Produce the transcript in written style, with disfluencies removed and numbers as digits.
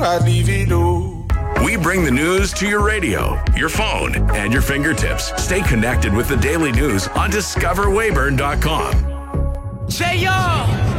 We bring the news to your radio, your phone, and your fingertips. Stay connected with the daily news on discoverwayburn.com. Say yo!